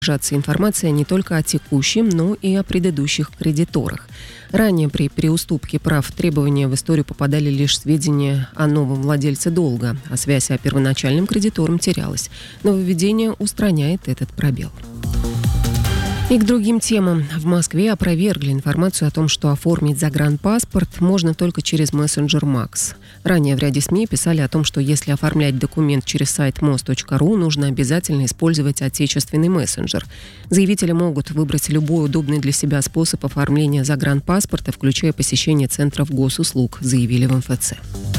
содержаться информация не только о текущем, но и о предыдущих кредиторах. Ранее при переуступке прав требования в историю попадали лишь сведения о новом владельце долга, а связь о первоначальном кредитором терялась. Нововведение устраняет этот пробел. И к другим темам. В Москве опровергли информацию о том, что оформить загранпаспорт можно только через мессенджер Макс. Ранее в ряде СМИ писали о том, что если оформлять документ через сайт mos.ru, нужно обязательно использовать отечественный мессенджер. Заявители могут выбрать любой удобный для себя способ оформления загранпаспорта, включая посещение центров госуслуг, заявили в МФЦ.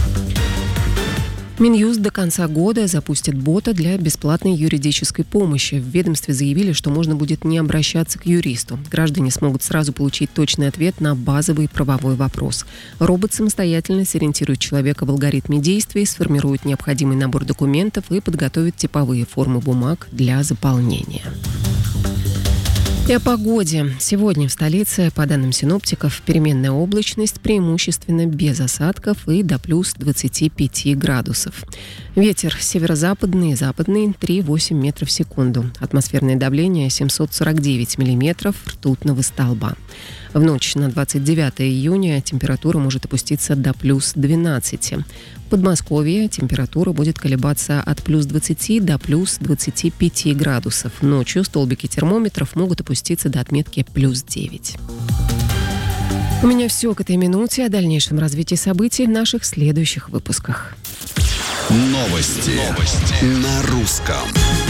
Минюст до конца года запустит бота для бесплатной юридической помощи. В ведомстве заявили, что можно будет не обращаться к юристу. Граждане смогут сразу получить точный ответ на базовый правовой вопрос. Робот самостоятельно сориентирует человека в алгоритме действий, сформирует необходимый набор документов и подготовит типовые формы бумаг для заполнения. И о погоде. Сегодня в столице, по данным синоптиков, переменная облачность, преимущественно без осадков и до плюс 25 градусов. Ветер северо-западный и западный 3,8 метров в секунду. Атмосферное давление 749 миллиметров ртутного столба. В ночь на 29 июня температура может опуститься до плюс 12. В Подмосковье температура будет колебаться от плюс 20 до плюс 25 градусов. Ночью столбики термометров могут опуститься до отметки плюс 9. У меня все к этой минуте. О дальнейшем развитии событий в наших следующих выпусках. Новости на русском.